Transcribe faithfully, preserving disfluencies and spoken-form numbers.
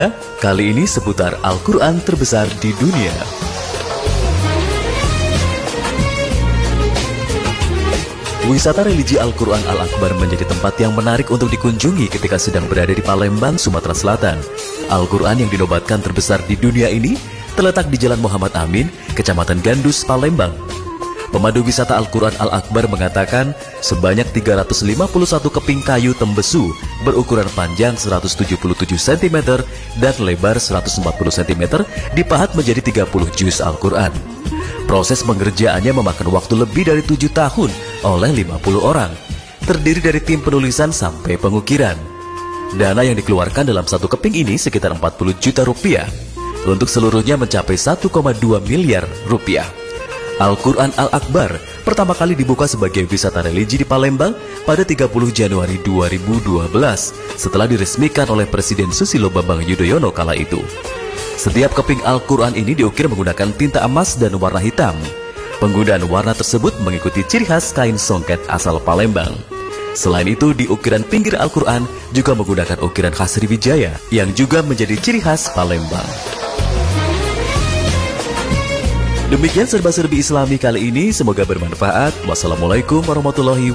Kali ini seputar Al-Quran terbesar di dunia. Wisata religi Al-Quran Al-Akbar menjadi tempat yang menarik untuk dikunjungi ketika sedang berada di Palembang, Sumatera Selatan. Al-Quran yang dinobatkan terbesar di dunia ini terletak di Jalan Muhammad Amin, Kecamatan Gandus, Palembang. Pemandu wisata Al-Quran Al-Akbar mengatakan sebanyak tiga ratus lima puluh satu keping kayu tembesu berukuran panjang seratus tujuh puluh tujuh sentimeter dan lebar seratus empat puluh sentimeter dipahat menjadi tiga puluh juz Al-Quran. Proses pengerjaannya memakan waktu lebih dari tujuh tahun oleh lima puluh orang, terdiri dari tim penulisan sampai pengukiran. Dana yang dikeluarkan dalam satu keping ini sekitar empat puluh juta rupiah. Untuk seluruhnya mencapai satu koma dua miliar rupiah. Al-Quran Al-Akbar pertama kali dibuka sebagai wisata religi di Palembang pada tiga puluh Januari dua ribu dua belas setelah diresmikan oleh Presiden Susilo Bambang Yudhoyono kala itu. Setiap keping Al-Quran ini diukir menggunakan tinta emas dan warna hitam. Penggunaan warna tersebut mengikuti ciri khas kain songket asal Palembang. Selain itu, di ukiran pinggir Al-Quran juga menggunakan ukiran khas Sriwijaya yang juga menjadi ciri khas Palembang. Demikian serba-serbi Islami kali ini, semoga bermanfaat. Wassalamualaikum warahmatullahi wabarakatuh.